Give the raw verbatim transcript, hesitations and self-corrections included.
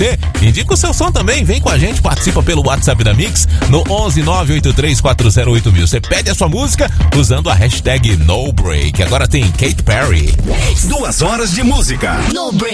você. Indica o seu som também, vem com a gente, participa pelo WhatsApp da Mix no onze nove oito três quatro zero oito mil. Você pede a sua música usando a hashtag NoBreak. Agora tem Katy Perry. Duas horas de música. No Break.